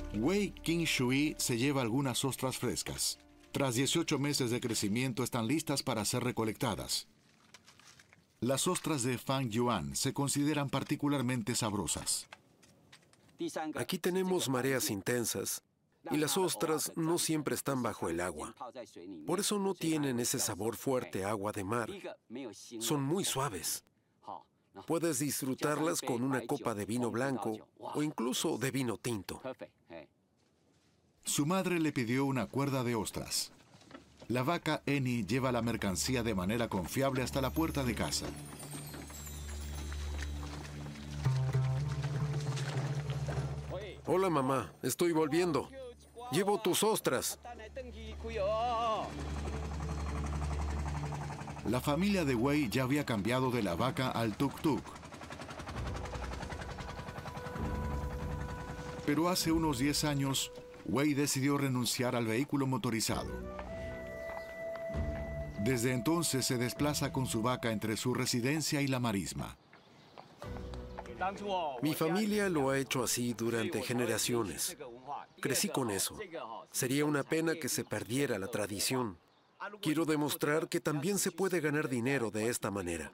Wei Qingshui se lleva algunas ostras frescas. Tras 18 meses de crecimiento están listas para ser recolectadas. Las ostras de Fang Yuan se consideran particularmente sabrosas. Aquí tenemos mareas intensas y las ostras no siempre están bajo el agua. Por eso no tienen ese sabor fuerte a agua de mar. Son muy suaves. Puedes disfrutarlas con una copa de vino blanco o incluso de vino tinto. Su madre le pidió una cuerda de ostras. La vaca Eni lleva la mercancía de manera confiable hasta la puerta de casa. Hola, mamá. Estoy volviendo. Llevo tus ostras. La familia de Wei ya había cambiado de la vaca al tuk-tuk. Pero hace unos 10 años, Wei decidió renunciar al vehículo motorizado. Desde entonces se desplaza con su vaca entre su residencia y la marisma. Mi familia lo ha hecho así durante generaciones. Crecí con eso. Sería una pena que se perdiera la tradición. Quiero demostrar que también se puede ganar dinero de esta manera.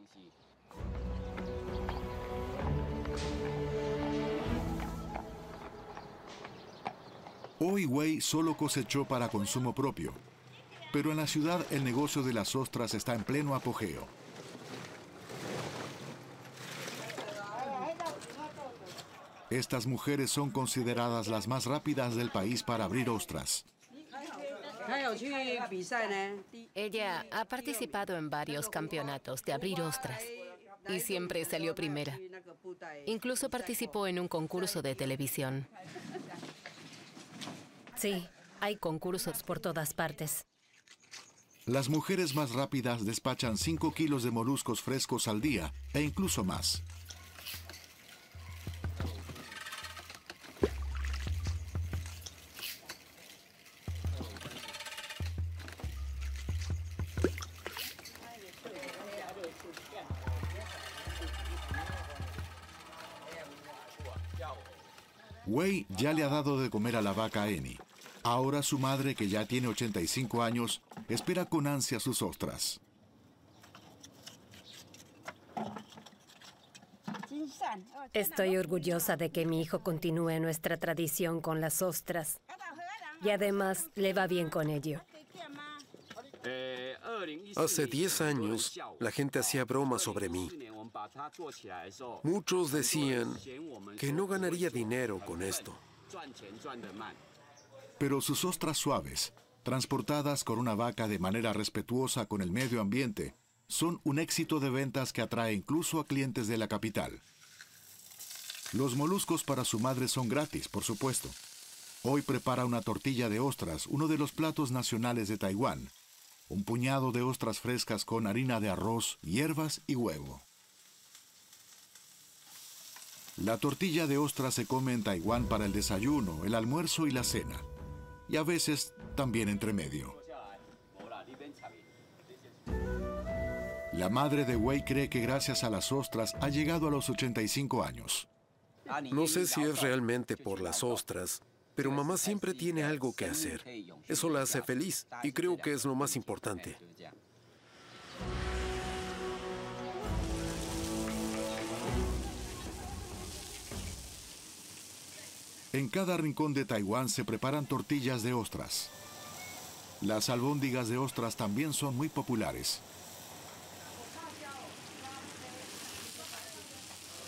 Hoy Wei solo cosechó para consumo propio, pero en la ciudad el negocio de las ostras está en pleno apogeo. Estas mujeres son consideradas las más rápidas del país para abrir ostras. Ella ha participado en varios campeonatos de abrir ostras y siempre salió primera. Incluso participó en un concurso de televisión. Sí, hay concursos por todas partes. Las mujeres más rápidas despachan 5 kilos de moluscos frescos al día e incluso más. Wei ya le ha dado de comer a la vaca Eni. Ahora su madre, que ya tiene 85 años, espera con ansia sus ostras. Estoy orgullosa de que mi hijo continúe nuestra tradición con las ostras. Y además le va bien con ello. Hace 10 años, la gente hacía bromas sobre mí. Muchos decían que no ganaría dinero con esto. Pero sus ostras suaves, transportadas con una vaca de manera respetuosa con el medio ambiente, son un éxito de ventas que atrae incluso a clientes de la capital. Los moluscos para su madre son gratis, por supuesto. Hoy prepara una tortilla de ostras, uno de los platos nacionales de Taiwán. Un puñado de ostras frescas con harina de arroz, hierbas y huevo. La tortilla de ostras se come en Taiwán para el desayuno, el almuerzo y la cena. Y a veces también entre medio. La madre de Wei cree que gracias a las ostras ha llegado a los 85 años. No sé si es realmente por las ostras, pero mamá siempre tiene algo que hacer. Eso la hace feliz y creo que es lo más importante. En cada rincón de Taiwán se preparan tortillas de ostras. Las albóndigas de ostras también son muy populares.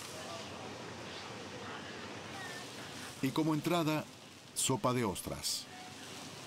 Y como entrada, sopa de ostras.